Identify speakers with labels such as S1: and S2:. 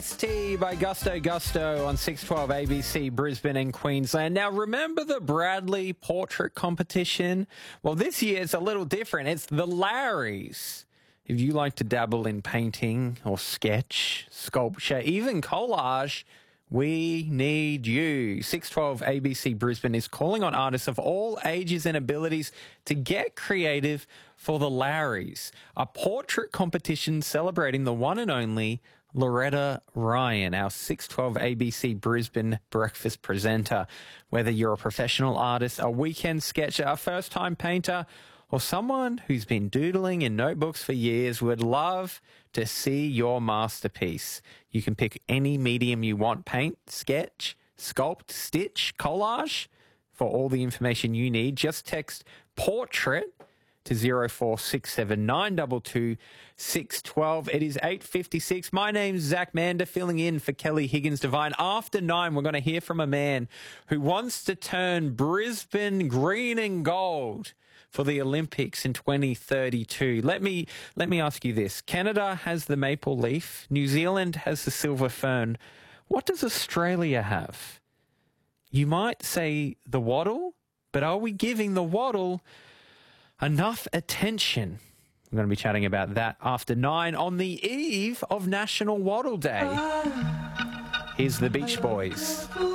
S1: T by Gusto Gusto on 612 ABC, Brisbane and Queensland. Now, remember the Bradley Portrait Competition? Well, this year it's a little different. It's the Larrys. If you like to dabble in painting or sketch, sculpture, even collage, we need you. 612 ABC Brisbane is calling on artists of all ages and abilities to get creative for the Larrys, a portrait competition celebrating the one and only Loretta Ryan, our 612 ABC Brisbane breakfast presenter. Whether you're a professional artist, a weekend sketcher, a first-time painter, or someone who's been doodling in notebooks for years, would love to see your masterpiece. You can pick any medium you want: paint, sketch, sculpt, stitch, collage. For all the information you need, just text PORTRAIT to 0467 922 612. It is 8:56. My name's Zach Mander, filling in for Kelly Higgins-Devine. After 9, we're going to hear from a man who wants to turn Brisbane green and gold for the Olympics in 2032. Let me ask you this. Canada has the maple leaf. New Zealand has the silver fern. What does Australia have? You might say the wattle, but are we giving the wattle enough attention? I'm going to be chatting about that after 9 on the eve of National Wattle Day. Here's the Beach Boys.